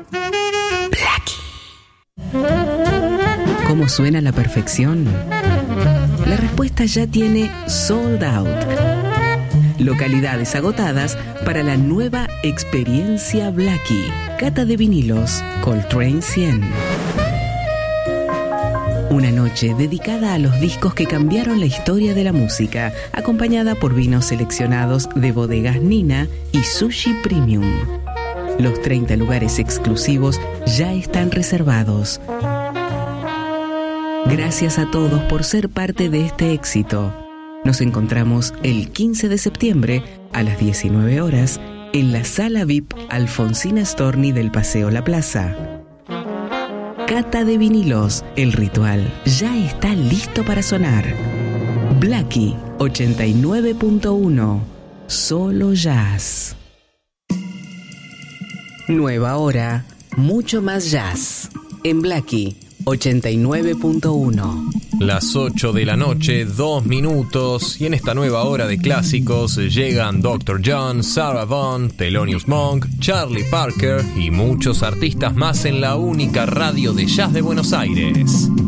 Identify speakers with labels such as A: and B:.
A: ¿Cómo suena la perfección? La respuesta ya tiene Sold Out. Localidades agotadas para la nueva experiencia Blackie. Cata de vinilos, Coltrane 100. Una noche dedicada a los discos que cambiaron la historia de la música, acompañada por vinos seleccionados de bodegas Nina y Sushi Premium. Los 30 lugares exclusivos ya están reservados. Gracias a todos por ser parte de este éxito. Nos encontramos el 15 de septiembre a las 19 horas en la sala VIP Alfonsina Storni del Paseo La Plaza. Cata de vinilos, el ritual ya está listo para sonar. Blackie 89.1, solo jazz. Nueva hora, mucho más jazz. En Blackie 89.1.
B: Las 8 de la noche, 2 minutos, y en esta nueva hora de clásicos llegan Dr. John, Sarah Vaughan, Thelonious Monk, Charlie Parker y muchos artistas más en la única radio de jazz de Buenos Aires.